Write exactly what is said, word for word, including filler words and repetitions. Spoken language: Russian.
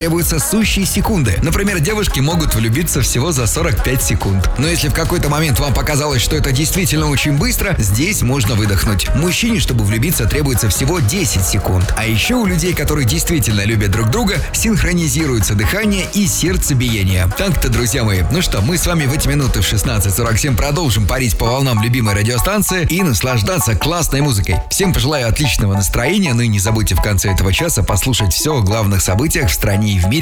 требуются сущие секунды. Например, девушки могут влюбиться всего за сорок пять секунд. Но если в какой-то момент вам показалось, что это действительно очень быстро, здесь можно выдохнуть. Мужчине, чтобы влюбиться, требуется всего десять секунд. А еще у людей, которые действительно любят друг друга, синхронизируется дыхание и сердцебиение. Так-то, друзья мои. Ну что, мы с вами в эти минуты в шестнадцать сорок семь продолжим парить по волнам любимой радиостанции и наслаждаться классной музыкой. Всем пожелаю отличного настроения, ну и не забудьте в конце этого часа послушать все о главных событиях в стране и в мире.